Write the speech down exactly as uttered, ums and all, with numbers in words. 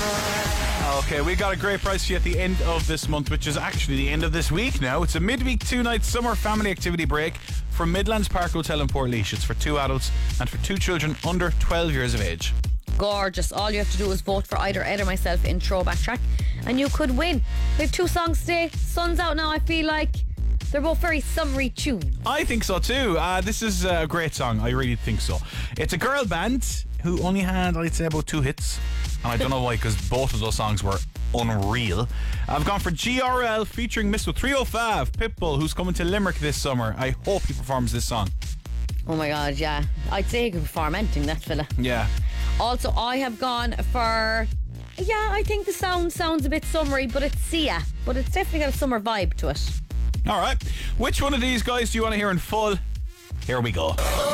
Okay, we got a great prize for you at the end of this month, which is actually the end of this week now. It's a midweek two-night summer family activity break from Midlands Park Hotel in Portlaoise. It's for two adults and for two children under twelve years of age. Gorgeous. All you have to do is vote for either Ed or myself in Throwback Track and you could win. We have two songs today. Sun's out now. I feel like they're both very summery tunes. I think so too. Uh, this is a great song. I really think so. It's a girl band who only had, I'd say, about two hits. And I don't know why, because both of those songs were unreal. I've gone for G R L featuring Mister three oh five, Pitbull, who's coming to Limerick this summer. I hope he performs this song. Oh my God, yeah. I'd say he could perform anything, that fella. Yeah. Also, I have gone for... Yeah, I think the sound sounds a bit summery, but it's Sia. But it's definitely got a summer vibe to it. All right. Which one of these guys do you want to hear in full? Here we go.